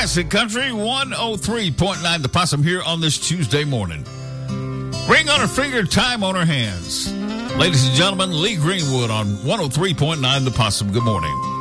Classic Country 103.9 The Possum here on this Tuesday morning. Ring on her finger, time on her hands. Ladies and gentlemen, Lee Greenwood on 103.9 The Possum. Good morning.